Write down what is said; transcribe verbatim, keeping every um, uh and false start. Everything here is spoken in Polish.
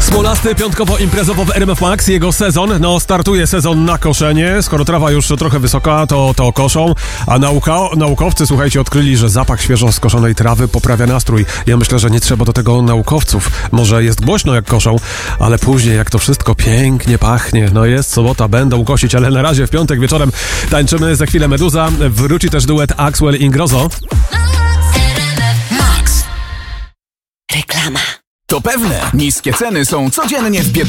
Smolasty piątkowo-imprezowo w R M F Max. Jego sezon, no startuje sezon na koszenie. Skoro trawa już trochę wysoka, to, to koszą. A nauka, naukowcy, słuchajcie, odkryli, że zapach świeżo skoszonej trawy poprawia nastrój. Ja myślę, że nie trzeba do tego naukowców. Może jest głośno jak koszą, ale później jak to wszystko pięknie pachnie. No jest sobota, będą kosić, ale na razie w piątek wieczorem tańczymy. Za chwilę Meduza. Wróci też duet Axwell i Ingrosso. Max. Reklama. To pewne, niskie ceny są codziennie w Biedronce.